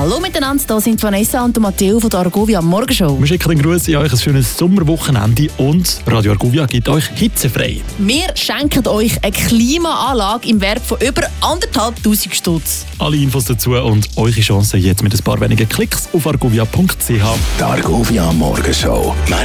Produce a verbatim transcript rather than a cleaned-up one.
Hallo miteinander, hier sind Vanessa und Matteo von der Argovia Morgenshow. Wir schicken den Gruß in euch ein schönes Sommerwochenende und Radio Argovia gibt euch hitzefrei. Wir schenken euch eine Klimaanlage im Wert von über anderthalbtausend Stutz. Alle Infos dazu und eure Chancen jetzt mit ein paar wenigen Klicks auf argovia punkt c h. Die Argovia Morgenshow.